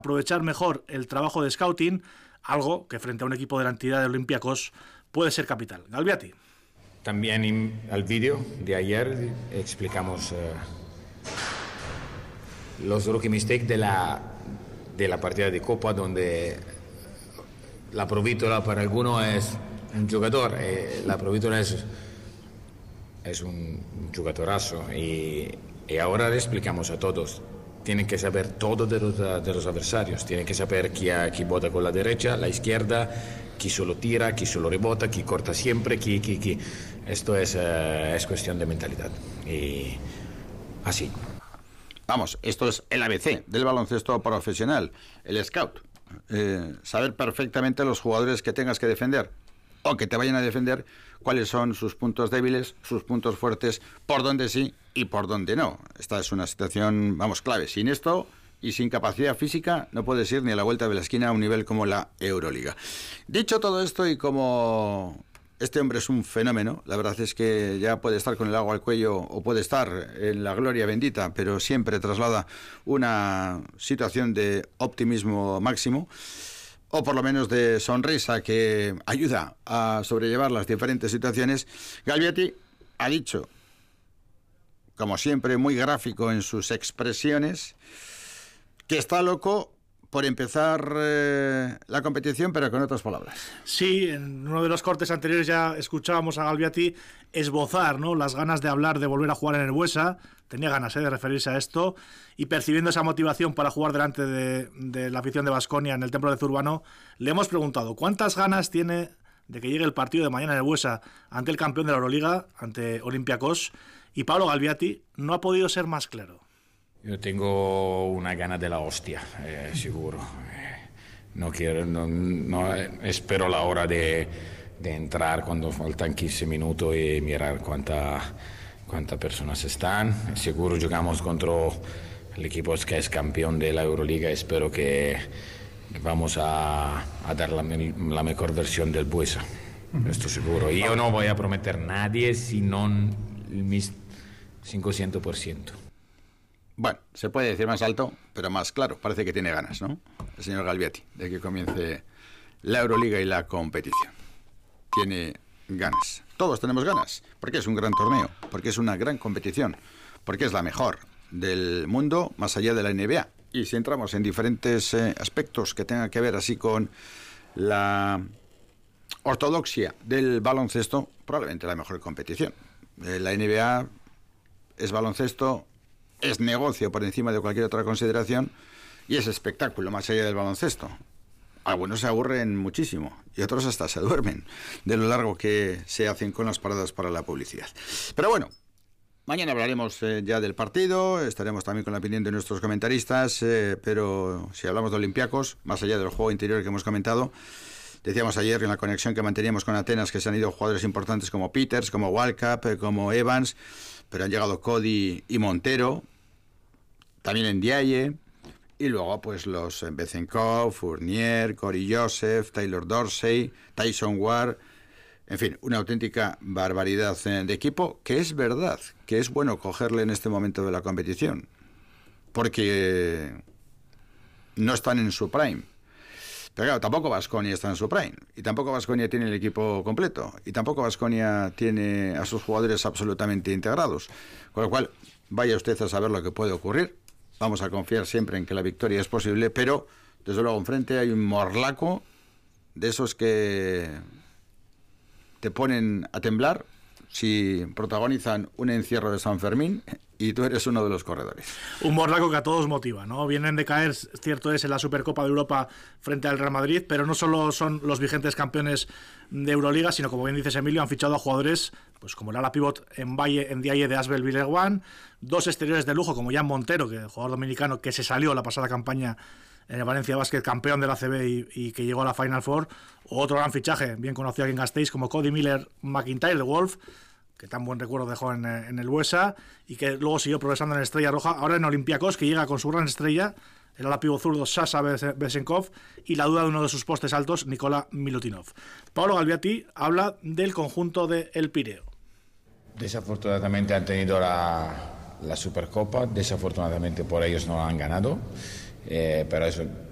aprovechar mejor el trabajo de scouting, algo que frente a un equipo de la entidad de Olympiacos puede ser capital. Galbiati. También en el vídeo de ayer explicamos los rookie mistakes de la partida de Copa, donde la provítola para algunos es un jugador, la provítola es un jugadorazo y ahora le explicamos a todos. Tienen que saber todo de los adversarios, tienen que saber quién bota con la derecha, la izquierda, quién solo tira, quién solo rebota, quién corta siempre, quién. Esto es cuestión de mentalidad. Y así. Vamos, esto es el ABC del baloncesto profesional, el scout. Saber perfectamente los jugadores que tengas que defender o que te vayan a defender, cuáles son sus puntos débiles, sus puntos fuertes, por dónde sí y por dónde no. Esta es una situación, vamos, clave. Sin esto y sin capacidad física no puedes ir ni a la vuelta de la esquina a un nivel como la Euroliga. Dicho todo esto, y como este hombre es un fenómeno, la verdad es que ya puede estar con el agua al cuello o puede estar en la gloria bendita, pero siempre traslada una situación de optimismo máximo, o por lo menos de sonrisa que ayuda a sobrellevar las diferentes situaciones. Galbiati ha dicho, como siempre muy gráfico en sus expresiones, que está loco por empezar la competición, pero con otras palabras. Sí, en uno de los cortes anteriores ya escuchábamos a Galbiati esbozar, ¿no?, las ganas de hablar de volver a jugar en el Buesa. Tenía ganas de referirse a esto, y percibiendo esa motivación para jugar delante de la afición de Baskonia en el Templo de Zurbano, le hemos preguntado cuántas ganas tiene de que llegue el partido de mañana en el Buesa ante el campeón de la Euroliga, ante Olympiacos, y Paolo Galbiati no ha podido ser más claro. Yo tengo una gana de la hostia, seguro. No espero la hora de entrar cuando faltan 15 minutos y mirar cuántas personas están. Seguro jugamos contra el equipo que es campeón de la Euroliga. Espero que vamos a dar la mejor versión del Buesa. Esto seguro. Y yo no voy a prometer a nadie sino el 500%. Bueno, se puede decir más alto, pero más claro. Parece que tiene ganas, ¿no?, el señor Galbiati, de que comience la Euroliga y la competición. Tiene ganas. Todos tenemos ganas, porque es un gran torneo, porque es una gran competición, porque es la mejor del mundo, más allá de la NBA. Y si entramos en diferentes aspectos que tengan que ver así con la ortodoxia del baloncesto, probablemente la mejor competición. La NBA es baloncesto, es negocio por encima de cualquier otra consideración, y es espectáculo más allá del baloncesto. Algunos se aburren muchísimo y otros hasta se duermen de lo largo que se hacen con las paradas para la publicidad. Pero bueno, mañana hablaremos ya del partido, estaremos también con la opinión de nuestros comentaristas, pero si hablamos de Olympiacos, más allá del juego interior que hemos comentado, decíamos ayer en la conexión que manteníamos con Atenas que se han ido jugadores importantes como Peters, como Walcap, como Evans, pero han llegado Cody y Montero, también en Ndiaye, y luego pues los Bezenkov, Fournier, Corey Joseph, Taylor Dorsey, Tyson Ward, en fin, una auténtica barbaridad de equipo, que es verdad que es bueno cogerle en este momento de la competición, porque no están en su prime. Pero claro, tampoco Baskonia está en su prime, y tampoco Baskonia tiene el equipo completo, y tampoco Baskonia tiene a sus jugadores absolutamente integrados, con lo cual vaya usted a saber lo que puede ocurrir. Vamos a confiar siempre en que la victoria es posible, pero desde luego enfrente hay un morlaco de esos que te ponen a temblar si protagonizan un encierro de San Fermín y tú eres uno de los corredores. Un morlaco que a todos motiva, ¿no? Vienen de caer, cierto es, en la Supercopa de Europa frente al Real Madrid, pero no solo son los vigentes campeones de Euroliga, sino, como bien dices, Emilio, han fichado a jugadores pues como el ala pivot en Ndiaye de Asbel Villejuan, dos exteriores de lujo como Jan Montero, que el jugador dominicano que se salió la pasada campaña en el Valencia Basket, campeón de la ACB y que llegó a la Final Four, o otro gran fichaje, bien conocido aquí en Gasteiz, como Cody Miller McIntyre de Wolf, que tan buen recuerdo dejó en el Buesa, y que luego siguió progresando en Estrella Roja, ahora en Olympiacos, que llega con su gran estrella, el ala pívot zurdo Sasha Bezenkov, y la duda de uno de sus postes altos, Nikola Milutinov. Paolo Galbiati habla del conjunto de El Pireo. Desafortunadamente han tenido la Supercopa, desafortunadamente por ellos no han ganado, pero eso